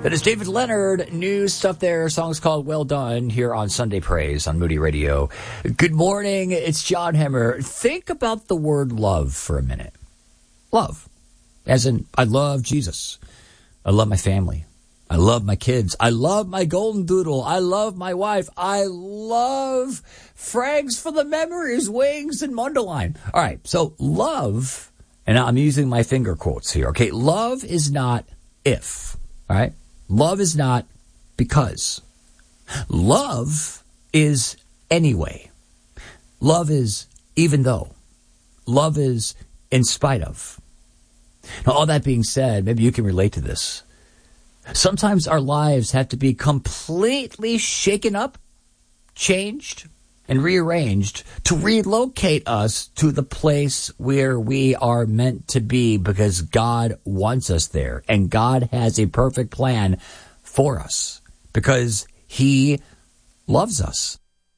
That is David Leonard. New stuff there. Song's called Well Done here on Sunday Praise on Moody Radio. Good morning. It's John Hemmer. Think about the word love for a minute. Love. As in, I love Jesus. I love my family. I love my kids. I love my golden doodle. I love my wife. I love Frags for the Memories, Wings, and Mundelein. All right. So love, and I'm using my finger quotes here. Okay. Love is not if. All right. Love is not because. Love is anyway. Love is even though. Love is in spite of. Now, all that being said, maybe you can relate to this. Sometimes our lives have to be completely shaken up, changed, and rearranged to relocate us to the place where we are meant to be because God wants us there. And God has a perfect plan for us because He loves us.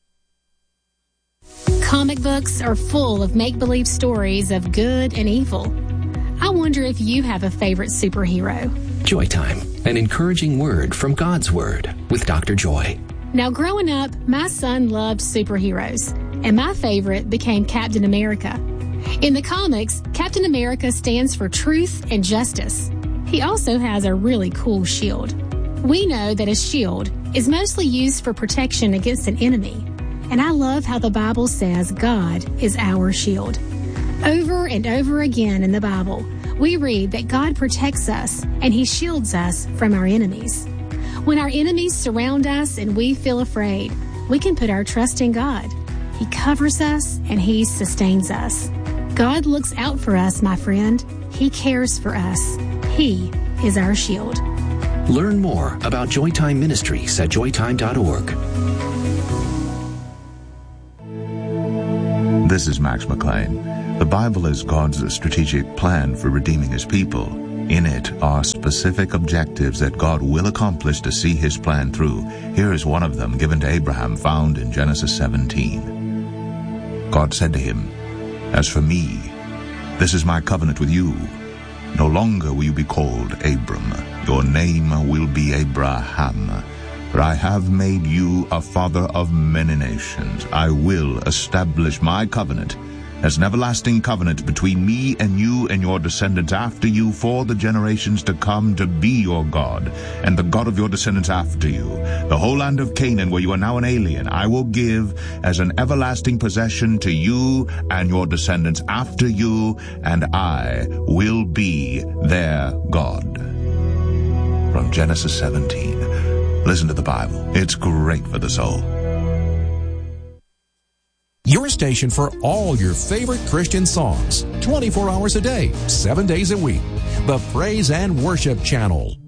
Comic books are full of make-believe stories of good and evil. I wonder if you have a favorite superhero. Joy Time, an encouraging word from God's Word with Dr. Joy. Now, growing up, my son loved superheroes, and my favorite became Captain America. In the comics, Captain America stands for truth and justice. He also has a really cool shield. We know that a shield is mostly used for protection against an enemy, and I love how the Bible says God is our shield. Over and over again in the Bible, we read that God protects us and He shields us from our enemies. When our enemies surround us and we feel afraid, we can put our trust in God. He covers us and He sustains us. God looks out for us, my friend. He cares for us. He is our shield. Learn more about Joytime Ministries at joytime.org. This is Max McLean. The Bible is God's strategic plan for redeeming His people. In it are specific objectives that God will accomplish to see His plan through. Here is one of them given to Abraham, found in Genesis 17. God said to him, "As for me, this is my covenant with you. No longer will you be called Abram. Your name will be Abraham. For I have made you a father of many nations. I will establish my covenant as an everlasting covenant between me and you and your descendants after you for the generations to come, to be your God and the God of your descendants after you. The whole land of Canaan, where you are now an alien, I will give as an everlasting possession to you and your descendants after you, and I will be their God." From Genesis 17. Listen to the Bible. It's great for the soul. Your station for all your favorite Christian songs, 24 hours a day, 7 days a week. The Praise and Worship Channel.